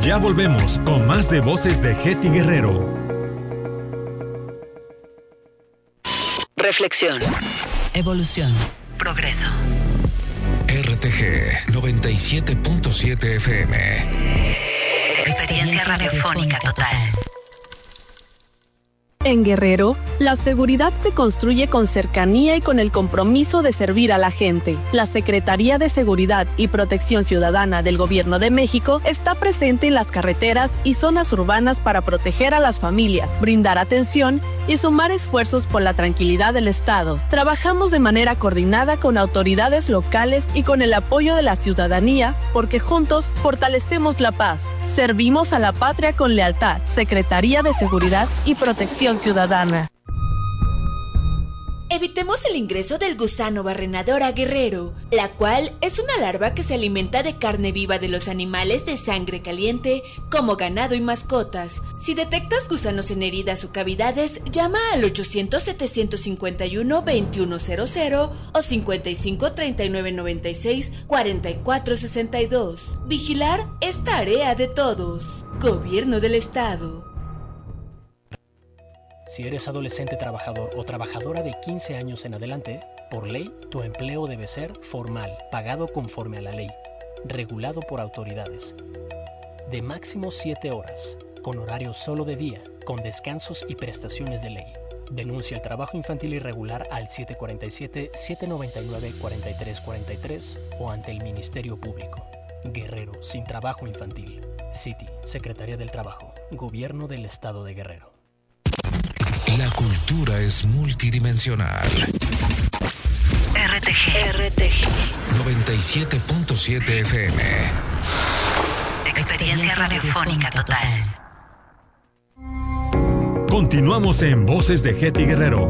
Ya volvemos con más de Voces de Hetty Guerrero. Reflexión. Evolución. Progreso. RTG 97.7 FM. Experiencia radiofónica total. En Guerrero, la seguridad se construye con cercanía y con el compromiso de servir a la gente. La Secretaría de Seguridad y Protección Ciudadana del Gobierno de México está presente en las carreteras y zonas urbanas para proteger a las familias, brindar atención y sumar esfuerzos por la tranquilidad del Estado. Trabajamos de manera coordinada con autoridades locales y con el apoyo de la ciudadanía, porque juntos fortalecemos la paz. Servimos a la patria con lealtad. Secretaría de Seguridad y Protección Ciudadana. Evitemos el ingreso del gusano barrenador a Guerrero, la cual es una larva que se alimenta de carne viva de los animales de sangre caliente, como ganado y mascotas. Si detectas gusanos en heridas o cavidades, llama al 800-751-2100 o 55-3996-4462. Vigilar es tarea de todos. Gobierno del Estado. Si eres adolescente trabajador o trabajadora de 15 años en adelante, por ley, tu empleo debe ser formal, pagado conforme a la ley, regulado por autoridades, de máximo 7 horas, con horario solo de día, con descansos y prestaciones de ley. Denuncia el trabajo infantil irregular al 747-799-4343 o ante el Ministerio Público. Guerrero sin trabajo infantil. City, Secretaría del Trabajo, Gobierno del Estado de Guerrero. La cultura es multidimensional. RTG 97.7 FM. Experiencia radiofónica total. Continuamos en Voces de Hetty Guerrero.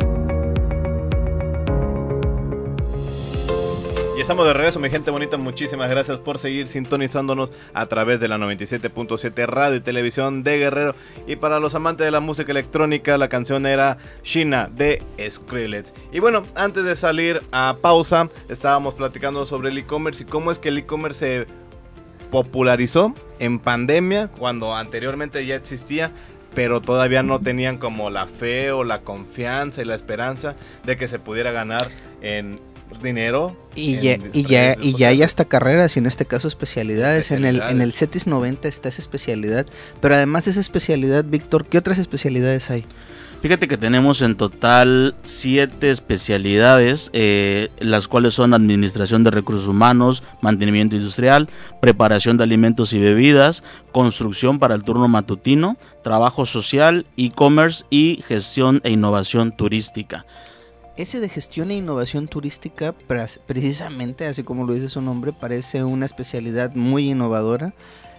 Y estamos de regreso, mi gente bonita. Muchísimas gracias por seguir sintonizándonos a través de la 97.7 Radio y Televisión de Guerrero. Y para los amantes de la música electrónica, la canción era China de Skrillex. Y bueno, antes de salir a pausa, estábamos platicando sobre el e-commerce y cómo es que el e-commerce se popularizó en pandemia, cuando anteriormente ya existía, pero todavía no tenían como la fe o la confianza y la esperanza de que se pudiera ganar en dinero. Y ya hay hasta carreras y en este caso especialidades. En el CETIS 90 está esa especialidad, pero además de esa especialidad, Víctor, ¿qué otras especialidades hay? Fíjate que tenemos en total 7 especialidades, las cuales son administración de recursos humanos, mantenimiento industrial, preparación de alimentos y bebidas, construcción para el turno matutino, trabajo social, e-commerce y gestión e innovación turística. Ese de gestión e innovación turística, precisamente, así como lo dice su nombre, parece una especialidad muy innovadora.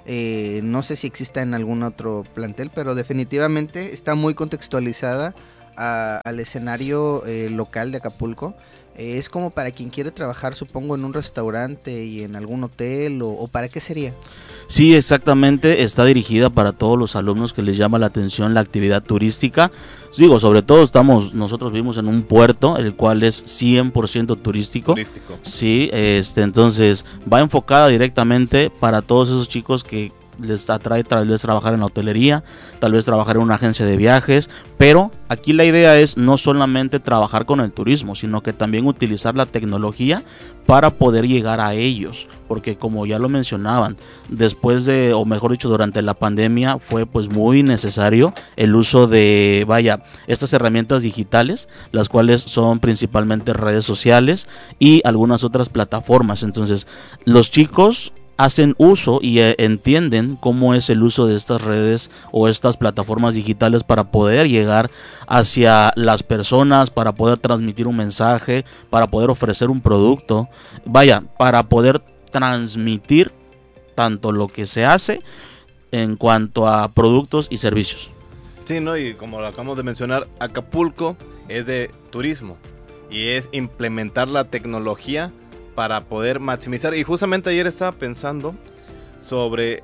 No sé si exista en algún otro plantel, pero definitivamente está muy contextualizada al escenario local de Acapulco. Es como para quien quiere trabajar, supongo, en un restaurante y en algún hotel, o ¿para qué sería? Sí, exactamente, está dirigida para todos los alumnos que les llama la atención la actividad turística. Digo, sobre todo nosotros vivimos en un puerto, el cual es 100% turístico. Sí, entonces va enfocada directamente para todos esos chicos que les atrae tal vez trabajar en la hotelería, tal vez trabajar en una agencia de viajes, pero aquí la idea es no solamente trabajar con el turismo, sino que también utilizar la tecnología para poder llegar a ellos, porque como ya lo mencionaban, después de, o mejor dicho, durante la pandemia fue pues muy necesario el uso de, estas herramientas digitales, las cuales son principalmente redes sociales y algunas otras plataformas. Entonces, los chicos hacen uso y entienden cómo es el uso de estas redes o estas plataformas digitales para poder llegar hacia las personas, para poder transmitir un mensaje, para poder ofrecer un producto, para poder transmitir tanto lo que se hace en cuanto a productos y servicios. Sí, ¿no? Y como lo acabamos de mencionar, Acapulco es de turismo y es implementar la tecnología para poder maximizar. Y justamente ayer estaba pensando sobre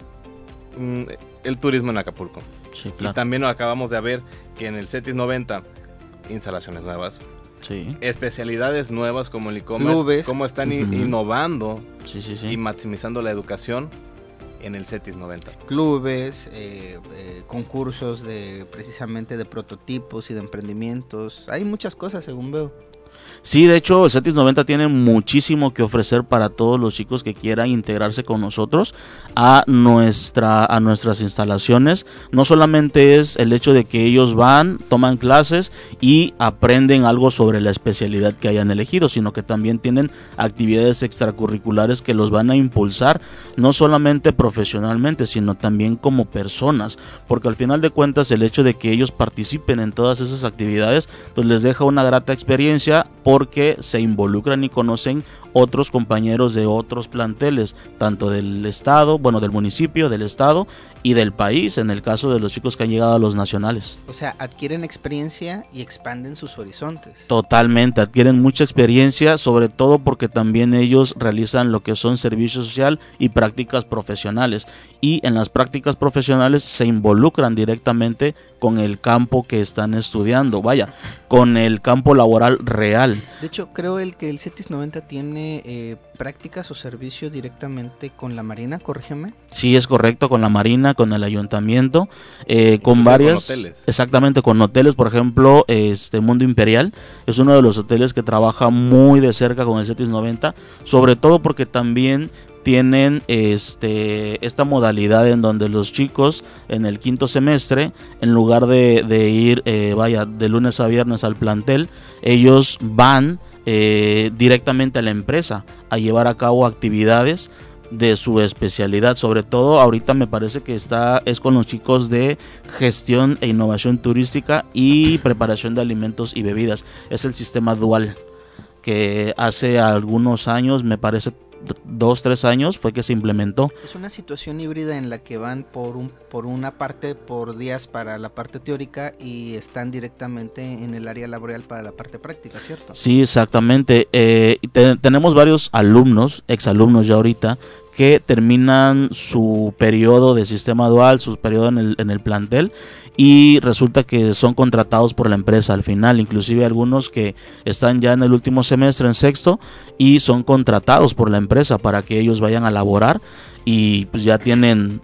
el turismo en Acapulco. Sí, claro. Y también acabamos de ver que en el CETIS 90 instalaciones nuevas, sí, especialidades nuevas como el e-commerce, cómo están innovando sí. y maximizando la educación en el CETIS 90? Clubes, concursos precisamente de prototipos y de emprendimientos. Hay muchas cosas, según veo. Sí, de hecho el CETIS 90 tiene muchísimo que ofrecer para todos los chicos que quieran integrarse con nosotros a nuestras instalaciones. No solamente es el hecho de que ellos van, toman clases y aprenden algo sobre la especialidad que hayan elegido, sino que también tienen actividades extracurriculares que los van a impulsar, no solamente profesionalmente, sino también como personas, porque al final de cuentas el hecho de que ellos participen en todas esas actividades pues les deja una grata experiencia, porque se involucran y conocen otros compañeros de otros planteles, tanto del estado, del municipio, del estado y del país, en el caso de los chicos que han llegado a los nacionales. O sea, adquieren experiencia y expanden sus horizontes. Totalmente, adquieren mucha experiencia, sobre todo porque también ellos realizan lo que son servicio social y prácticas profesionales, y en las prácticas profesionales se involucran directamente con el campo que están estudiando, con el campo laboral real. De hecho, creo que el CETIS 90 tiene prácticas o servicio directamente con la Marina, corrígeme. Sí, es correcto, con la Marina, con el ayuntamiento, con varias, con hoteles. Exactamente, con hoteles, por ejemplo, Mundo Imperial es uno de los hoteles que trabaja muy de cerca con el CETIS 90, sobre todo porque también tienen esta modalidad en donde los chicos en el quinto semestre, en lugar de ir de lunes a viernes al plantel, ellos van directamente a la empresa a llevar a cabo actividades de su especialidad. Sobre todo ahorita me parece que es con los chicos de gestión e innovación turística y preparación de alimentos y bebidas. Es el sistema dual que hace algunos años, me parece 2-3 años fue que se implementó. Es una situación híbrida en la que van por una parte por días para la parte teórica y están directamente en el área laboral para la parte práctica, ¿cierto? Sí, exactamente. Tenemos varios exalumnos ya ahorita, que terminan su periodo de sistema dual, su periodo en el plantel, y resulta que son contratados por la empresa al final. Inclusive algunos que están ya en el último semestre, en sexto, y son contratados por la empresa para que ellos vayan a laborar, y pues ya tienen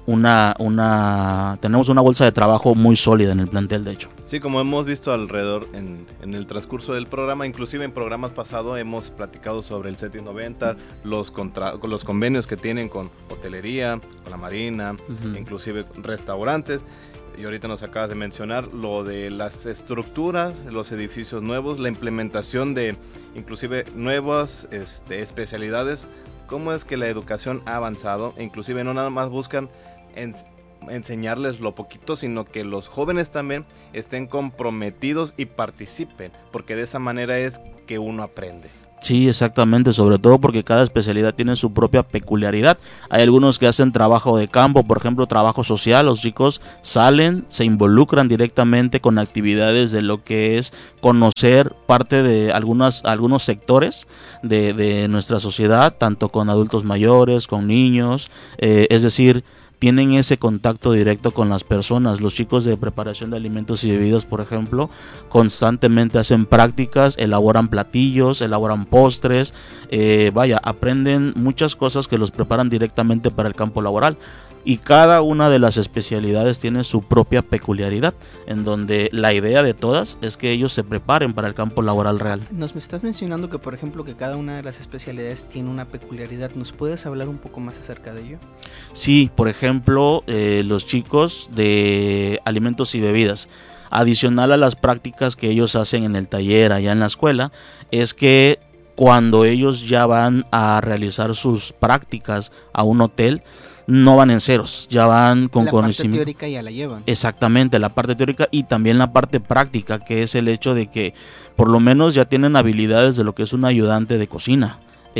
tenemos una bolsa de trabajo muy sólida en el plantel, de hecho. Sí, como hemos visto alrededor en el transcurso del programa, inclusive en programas pasados hemos platicado sobre el CETIS 90, los convenios que tienen con hotelería, con la Marina, inclusive restaurantes. Y ahorita nos acabas de mencionar lo de las estructuras, los edificios nuevos, la implementación de inclusive nuevas especialidades. ¿Cómo es que la educación ha avanzado? E inclusive no nada más buscan enseñarles lo poquito, sino que los jóvenes también estén comprometidos y participen, porque de esa manera es que uno aprende. Sí, exactamente, sobre todo porque cada especialidad tiene su propia peculiaridad. Hay algunos que hacen trabajo de campo, por ejemplo, trabajo social. Los chicos salen, se involucran directamente con actividades de lo que es conocer parte de algunos sectores de nuestra sociedad, tanto con adultos mayores, con niños, es decir, tienen ese contacto directo con las personas. Los chicos de preparación de alimentos y bebidas, por ejemplo, constantemente hacen prácticas, elaboran platillos, elaboran postres, aprenden muchas cosas que los preparan directamente para el campo laboral. Y cada una de las especialidades tiene su propia peculiaridad, en donde la idea de todas es que ellos se preparen para el campo laboral real. Me estás mencionando que, por ejemplo, que cada una de las especialidades tiene una peculiaridad. ¿Nos puedes hablar un poco más acerca de ello? Sí, por ejemplo, los chicos de alimentos y bebidas, adicional a las prácticas que ellos hacen en el taller allá en la escuela, es que cuando ellos ya van a realizar sus prácticas a un hotel, no van en ceros, ya van con conocimiento. La parte teórica ya la llevan. Exactamente, la parte teórica y también la parte práctica, que es el hecho de que por lo menos ya tienen habilidades de lo que es un ayudante de cocina.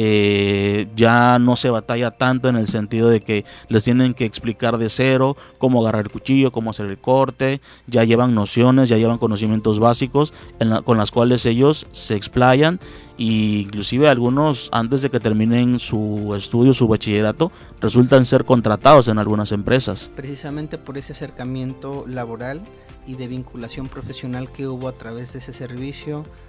Ya no se batalla tanto en el sentido de que les tienen que explicar de cero cómo agarrar el cuchillo, cómo hacer el corte. Ya llevan nociones, ya llevan conocimientos básicos con las cuales ellos se explayan, e inclusive algunos, antes de que terminen su estudio, su bachillerato, resultan ser contratados en algunas empresas. Precisamente por ese acercamiento laboral y de vinculación profesional que hubo a través de ese servicio,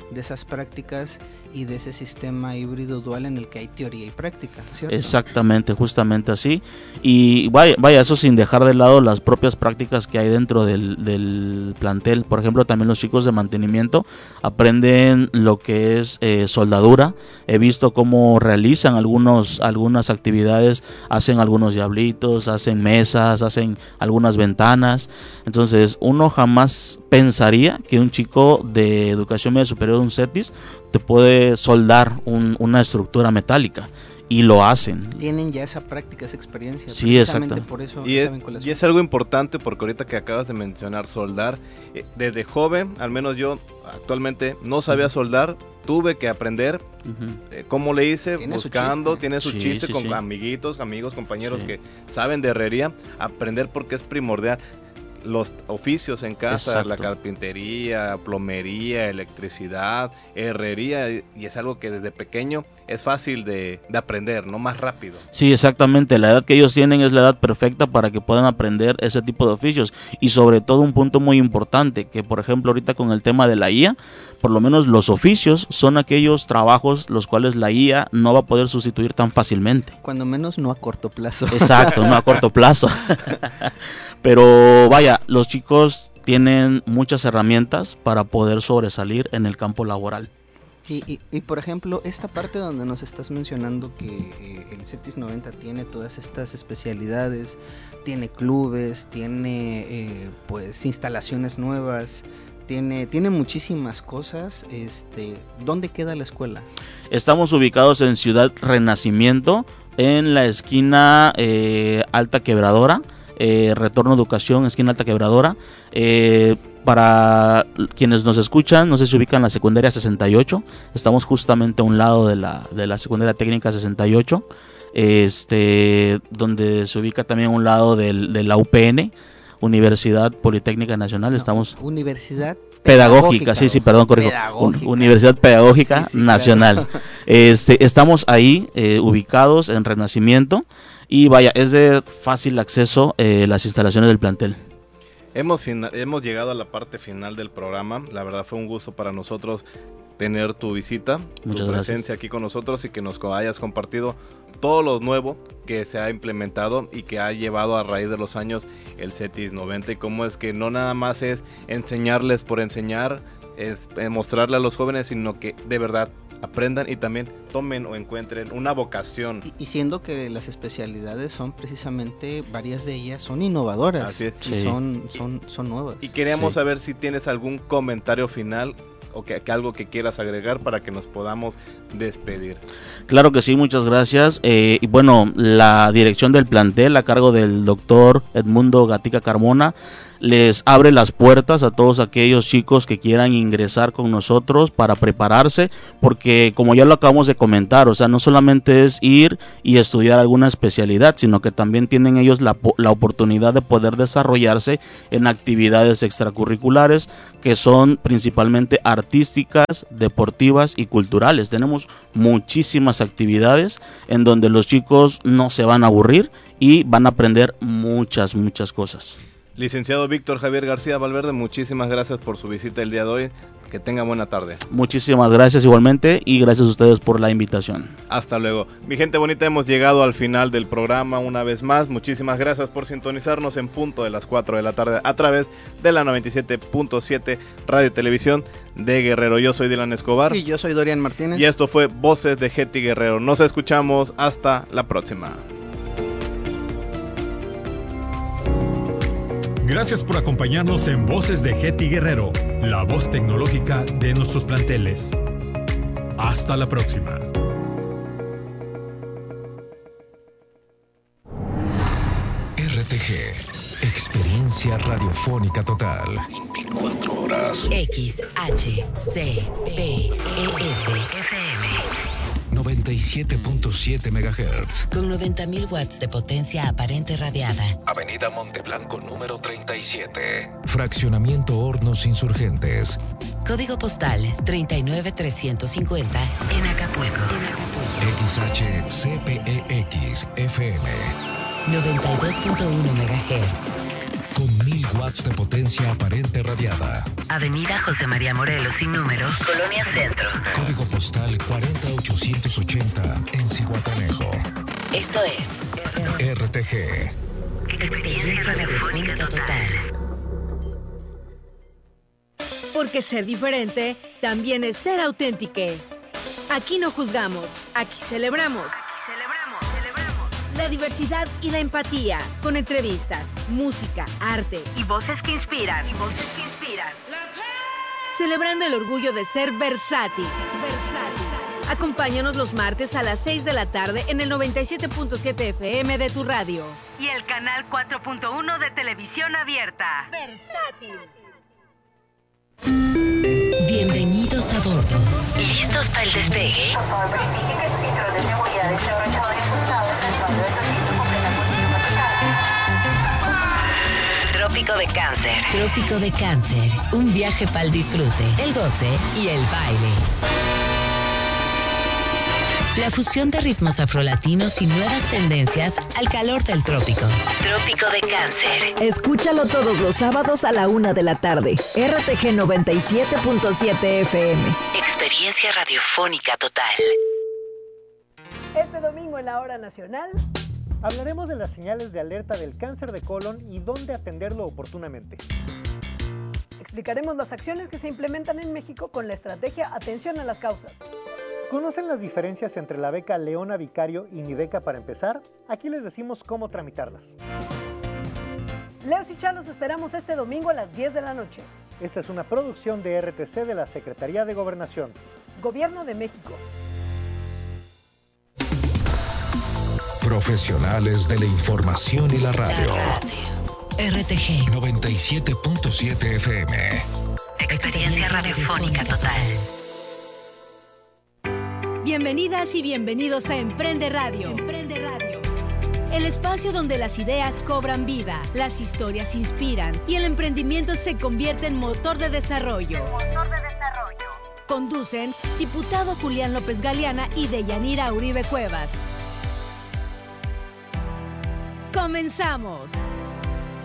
de esas prácticas y de ese sistema híbrido dual en el que hay teoría y práctica, ¿cierto? Exactamente, justamente así. Y vaya, eso sin dejar de lado las propias prácticas que hay dentro del plantel. Por ejemplo, también los chicos de mantenimiento aprenden lo que es soldadura. He visto cómo realizan algunas actividades, hacen algunos diablitos, hacen mesas, hacen algunas ventanas. Entonces, uno jamás pensaría que un chico de educación media superior, un CETIS, te puede soldar una estructura metálica, y lo hacen. Tienen ya esa práctica, esa experiencia. Sí, exacto. Por eso y es algo importante, porque ahorita que acabas de mencionar soldar, desde joven, al menos yo actualmente no sabía soldar, tuve que aprender. ¿Cómo le hice? Buscando, tiene su chiste con amigos, compañeros que saben de herrería, aprender, porque es primordial. Los oficios en casa, exacto, la carpintería, plomería, electricidad, herrería, y es algo que desde pequeño es fácil de aprender, ¿no? Más rápido. Sí, exactamente, la edad que ellos tienen es la edad perfecta para que puedan aprender ese tipo de oficios, y sobre todo un punto muy importante, que por ejemplo ahorita con el tema de la IA, por lo menos los oficios son aquellos trabajos los cuales la IA no va a poder sustituir tan fácilmente. Cuando menos no a corto plazo. Exacto, no a corto plazo. Pero vaya, los chicos tienen muchas herramientas para poder sobresalir en el campo laboral. Y por ejemplo, esta parte donde nos estás mencionando que el CETIS 90 tiene todas estas especialidades, tiene clubes, tiene pues instalaciones nuevas, tiene muchísimas cosas. ¿Dónde queda la escuela? Estamos ubicados en Ciudad Renacimiento, en la esquina Alta Quebradora. Retorno Educación, esquina Alta Quebradora. Para quienes nos escuchan, no sé si se ubican en la secundaria 68. Estamos justamente a un lado de la secundaria técnica 68, donde se ubica también a un lado de la UPN, Universidad Politécnica Nacional. Estamos Universidad Pedagógica, perdón, corrijo. Universidad Pedagógica Nacional. Claro. Estamos ahí ubicados en Renacimiento. Y vaya, es de fácil acceso las instalaciones del plantel. Hemos llegado a la parte final del programa. La verdad fue un gusto para nosotros tener tu visita, tu presencia aquí con nosotros, y que nos hayas compartido todo lo nuevo que se ha implementado y que ha llevado a raíz de los años el CETIS 90, y cómo es que no nada más es enseñarles por enseñar, es mostrarle a los jóvenes, sino que de verdad aprendan y también tomen o encuentren una vocación. Y siendo que las especialidades son precisamente, varias de ellas son innovadoras. Así es. Sí. Son nuevas. Y queríamos saber si tienes algún comentario final o que algo que quieras agregar para que nos podamos despedir. Claro que sí, muchas gracias. Y bueno, la dirección del plantel a cargo del doctor Edmundo Gatica Carmona les abre las puertas a todos aquellos chicos que quieran ingresar con nosotros para prepararse, porque como ya lo acabamos de comentar, o sea, no solamente es ir y estudiar alguna especialidad, sino que también tienen ellos la oportunidad de poder desarrollarse en actividades extracurriculares que son principalmente artísticas, deportivas y culturales. Tenemos muchísimas actividades en donde los chicos no se van a aburrir y van a aprender muchas cosas. Licenciado Víctor Javier García Valverde, muchísimas gracias por su visita el día de hoy. Que tenga buena tarde. Muchísimas gracias igualmente, y gracias a ustedes por la invitación. Hasta luego. Mi gente bonita, hemos llegado al final del programa una vez más. Muchísimas gracias por sintonizarnos en punto de las 4 de la tarde a través de la 97.7 Radio y Televisión de Guerrero. Yo soy Dylan Escobar. Y yo soy Dorian Martínez. Y esto fue Voces de Getty Guerrero. Nos escuchamos hasta la próxima. Gracias por acompañarnos en Voces de Getty Guerrero, la voz tecnológica de nuestros planteles. Hasta la próxima. RTG, experiencia radiofónica total. 24 horas. XHCPES-FM 97.7 MHz. con 90.000 watts de potencia aparente radiada. Avenida Monteblanco número 37. Fraccionamiento Hornos Insurgentes. Código postal 39350 en Acapulco. XHCPEX FM 92.1 MHz. con 1000 watts de potencia aparente radiada. Avenida José María Morelos sin número, Colonia Centro. Código postal 40880 en Zihuatanejo. Esto es RTG. Experiencia Radiofónica Total. Porque ser diferente también es ser auténtico. Aquí no juzgamos, aquí celebramos. La diversidad y la empatía, con entrevistas, música, arte y voces que inspiran. Celebrando el orgullo de ser versátil. Acompáñanos los martes a las 6 de la tarde en el 97.7 FM de tu radio. Y el canal 4.1 de televisión abierta. Versátil. Bienvenidos a bordo. ¿Listos para el despegue? Por favor, verifique que su cinturón de seguridad esté abrochado y ajustado en el cuadro de proyecto completamente. Trópico de Cáncer. Trópico de Cáncer. Un viaje para el disfrute, el goce y el baile. La fusión de ritmos afrolatinos y nuevas tendencias al calor del trópico. Trópico de Cáncer. Escúchalo todos los sábados a la 1 de la tarde. RTG 97.7 FM. Experiencia radiofónica total. Este domingo en la Hora Nacional hablaremos de las señales de alerta del cáncer de colon y dónde atenderlo oportunamente. Explicaremos las acciones que se implementan en México con la estrategia Atención a las Causas. ¿Conocen las diferencias entre la beca Leona Vicario y Mi Beca para empezar? Aquí les decimos cómo tramitarlas. Leos y Chalos esperamos este domingo a las 10 de la noche. Esta es una producción de RTC de la Secretaría de Gobernación. Gobierno de México. Profesionales de la información y la radio. RTG 97.7 FM. Experiencia radiofónica total. Bienvenidas y bienvenidos a Emprende Radio. Emprende Radio. El espacio donde las ideas cobran vida, las historias inspiran y el emprendimiento se convierte en motor de desarrollo. Conducen diputado Julián López Galeana y Deyanira Uribe Cuevas. ¡Comenzamos!